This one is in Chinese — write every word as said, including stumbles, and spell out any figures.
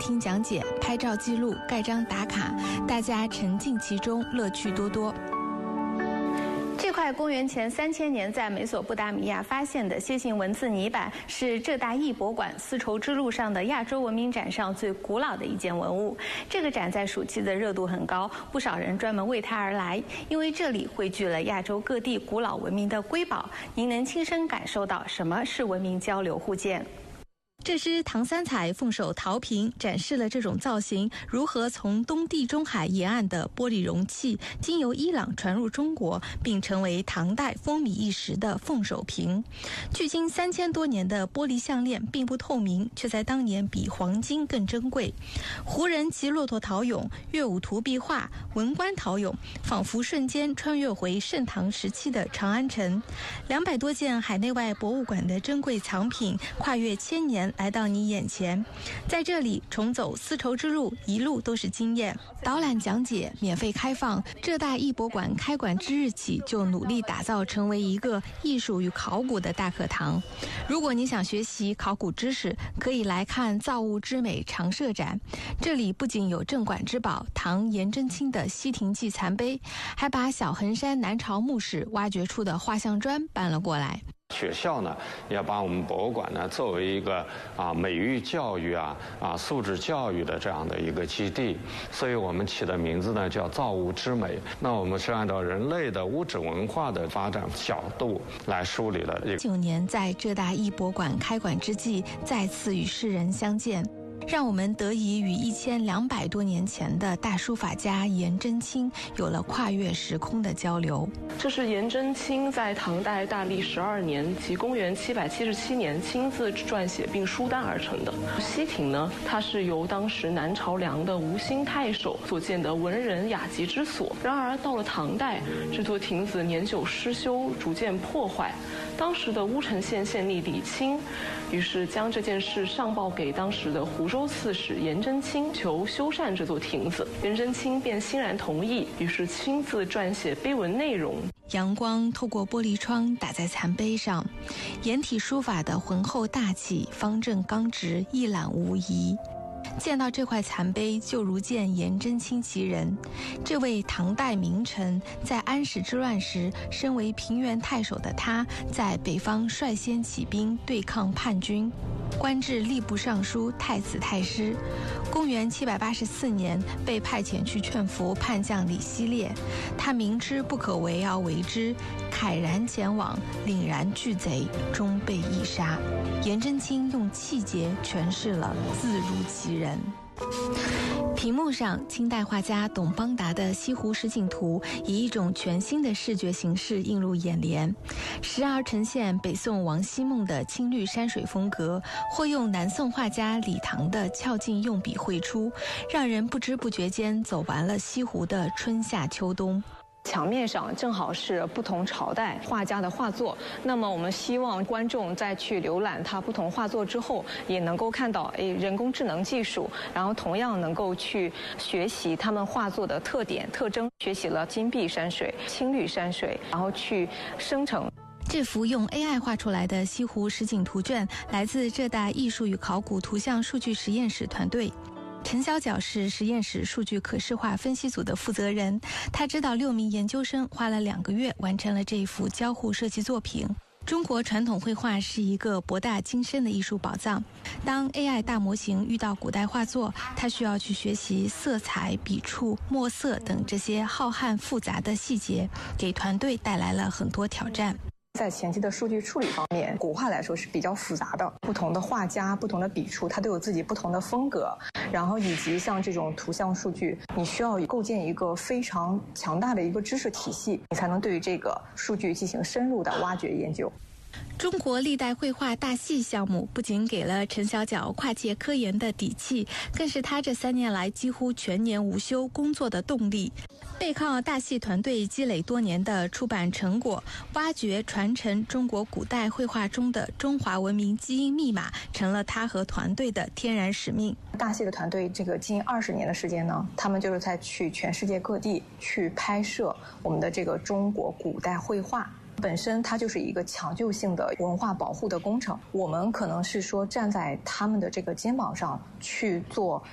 听讲解、拍照记录、盖章打卡，大家沉浸其中，乐趣多多。这块公元前三千年在美索不达米亚发现的楔形文字泥板，是浙大艺博馆丝绸之路上的亚洲文明展上最古老的一件文物。这个展在暑期的热度很高，不少人专门为它而来，因为这里汇聚了亚洲各地古老文明的瑰宝，您能亲身感受到什么是文明交流互鉴。这只唐三彩凤首陶瓶展示了这种造型如何从东地中海沿岸的玻璃容器经由伊朗传入中国，并成为唐代风靡一时的凤首瓶。距今三千多年的玻璃项链并不透明，却在当年比黄金更珍贵。胡人骑骆驼陶俑、乐舞图壁画、文官陶俑，仿佛瞬间穿越回盛唐时期的长安城。两百多件海内外博物馆的珍贵藏品，跨越千年来到你眼前。在这里重走丝绸之路，一路都是经验。导览讲解免费开放，浙大艺博馆开馆之日起就努力打造成为一个艺术与考古的大课堂。如果你想学习考古知识，可以来看造物之美常设展。这里不仅有镇馆之宝唐颜真卿的西亭记残碑，还把小衡山南朝墓室挖掘出的画像砖搬了过来。 学校呢，要把我们博物馆呢作为一个啊美育教育啊啊素质教育的这样的一个基地，所以我们起的名字呢叫造物之美。那我们是按照人类的物质文化的发展角度来梳理的。 九年在浙大艺博馆开馆之际，再次与世人相见，让我们得以与一千两百多年前的大书法家颜真卿有了跨越时空的交流。 这是颜真卿在唐代大历十二年即公元七百七十七年亲自撰写并书单而成的。西亭呢，它是由当时南朝梁的吴兴太守所建的文人雅集之所。然而到了唐代，这座亭子年久失修，逐渐破坏。当时的乌城县县令李清，于是将这件事上报给当时的湖州刺史颜真卿，求修缮这座亭子。颜真卿便欣然同意，于是亲自撰写碑文内容。 阳光透过玻璃窗打在残碑上，颜体书法的浑厚大气，方正刚直，一览无遗。见到这块残碑，就如见颜真卿其人。这位唐代名臣，在安史之乱时，身为平原太守的他，在北方率先起兵对抗叛军，官至吏部尚书、太子太师。公元七百八十四年，被派遣去劝服叛将李希烈，他明知不可为而为之，慨然前往，凛然拒贼，终被缢杀。颜真卿用气节诠释了字如其人。屏幕上，清代画家董邦达的《西湖十景图》以一种全新的视觉形式映入眼帘，时而呈现北宋王希孟的青绿山水风格，或用南宋画家李唐的俏劲用笔绘出，让人不知不觉间走完了西湖的春夏秋冬。 墙面上正好是不同朝代画家的画作，那么我们希望观众在去浏览他不同画作之后，也能够看到诶人工智能技术，然后同样能够去学习他们画作的特点特征，学习了金碧山水、青绿山水，然后去生成。 这幅用 A I 画出来的西湖实景图卷，来自浙大艺术与考古图像数据实验室团队。陈小角是实验室数据可视化分析组的负责人，他指导六名研究生花了两个月完成了这一幅交互设计作品。中国传统绘画是一个博大精深的艺术宝藏，当 A I 大模型遇到古代画作，它需要去学习色彩、笔触、墨色等这些浩瀚复杂的细节，给团队带来了很多挑战。 在前期的数据处理方面，古画来说是比较复杂的，不同的画家、不同的笔触，它都有自己不同的风格。然后以及像这种图像数据，你需要构建一个非常强大的一个知识体系，你才能对于这个数据进行深入的挖掘研究。 中国历代绘画大戏项目不仅给了陈小角跨界科研的底气，更是他这三年来几乎全年无休工作的动力。背靠大戏团队积累多年的出版成果，挖掘传承中国古代绘画中的中华文明基因密码，成了他和团队的天然使命。 大戏的团队这个近二十年的时间呢，他们就是在去全世界各地去拍摄我们的这个中国古代绘画。本身它就是一个抢救性的文化保护的工程，我们可能是说站在他们的这个肩膀上去做